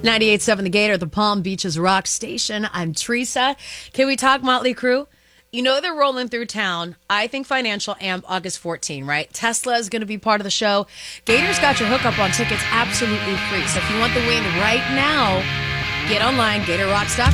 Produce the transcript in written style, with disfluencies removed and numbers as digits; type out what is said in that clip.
98.7 The Gator, the Palm Beaches Rock Station. I'm Teresa. Can we talk Motley Crue? You know they're rolling through town. I think Financial Amp August 14, right? Tesla is going to be part of the show. Gator's got your hookup on tickets absolutely free. So if you want the win right now, get online, GatorRocks.com.